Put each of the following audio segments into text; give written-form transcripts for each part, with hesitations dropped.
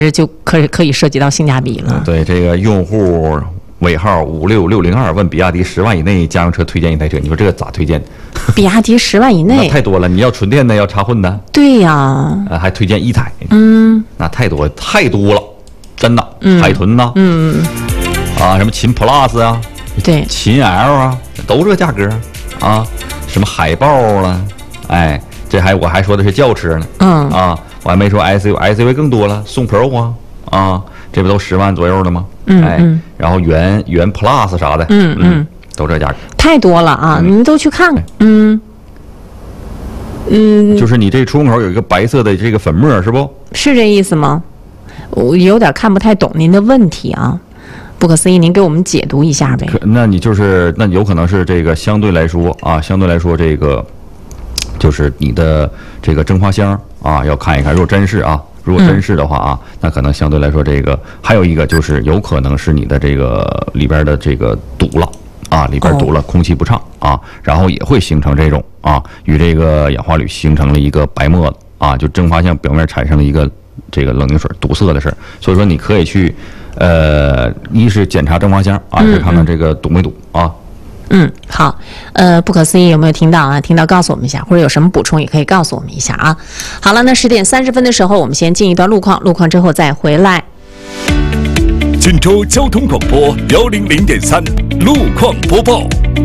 就可以涉及到性价比了。 对，这个用户尾号56602问比亚迪10万以内家用车推荐一台车，你说这个咋推荐？ 比亚迪10万以内太多了，你要纯电的，要插混的。 对呀， 还推荐一台，那太多了，真的。海豚呐，什么秦 Plus 啊， 对， 秦 L 啊，都这价格啊，什么海豹啊，哎，我还说的是轿车呢，我还没说 SUV 更多了，宋 Pro 啊，这不都10万左右的吗？然后元 Plus 啥的，都这价格， 太多了啊！您都去看看， 就是你这出风口有一个白色的这个粉末，是不？是这意思吗？我有点看不太懂您的问题啊，不可思议，您给我们解读一下呗。 那有可能是这个相对来说这个就是你的这个蒸发箱啊，要看一看，如果真是的话那可能相对来说这个还有一个就是有可能是你的这个里边的这个堵了里边堵了，空气不畅然后也会形成这种与这个氧化铝形成了一个白沫子就蒸发箱表面产生了一个这个冷凝水堵塞的事儿。所以说你可以去一是检查蒸发箱二是看看这个堵没堵好，不可思议有没有听到啊？听到告诉我们一下，或者有什么补充也可以告诉我们一下啊。好了，那10点30分的时候，我们先进一段路况之后再回来。 锦州交通广播100.3路况播报。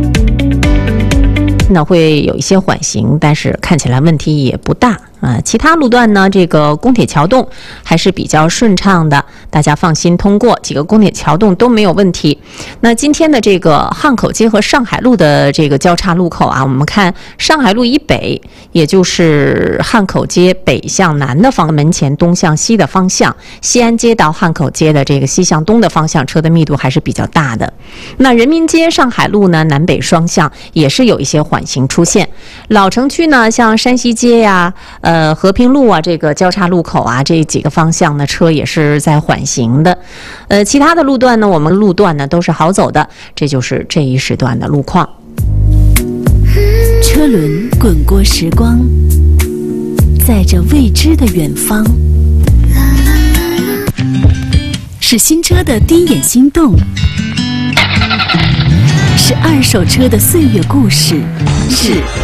那会有一些缓行，但是看起来问题也不大其他路段呢，这个公铁桥洞还是比较顺畅的，大家放心通过，几个公铁桥洞都没有问题。那今天的这个汉口街和上海路的这个交叉路口我们看上海路以北，也就是汉口街北向南的门前东向西的方向，西安街到汉口街的这个西向东的方向，车的密度还是比较大的。那人民街上海路呢，南北双向也是有一些缓行出现。老城区呢，像山西街呀、和平路这个交叉路口这几个方向呢，车也是在缓行的。其他的路段呢，我们路段呢都是好走的，这就是这一时段的路况。 车轮滚过时光，载着未知的远方，是新车的第一眼心动，是二手车的岁月故事，是